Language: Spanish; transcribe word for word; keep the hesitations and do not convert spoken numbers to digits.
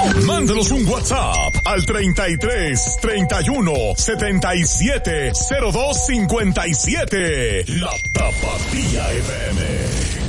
Mándenos un WhatsApp al treinta y tres, treinta y uno, setenta y siete, cero dos cincuenta y siete. La Tapatía F M.